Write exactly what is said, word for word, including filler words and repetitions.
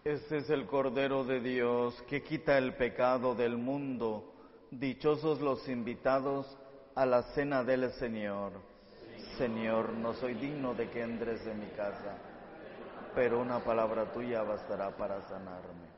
Este es el Cordero de Dios que quita el pecado del mundo. Dichosos los invitados a la cena del Señor. Señor, no soy digno de que entres en mi casa, pero una palabra tuya bastará para sanarme.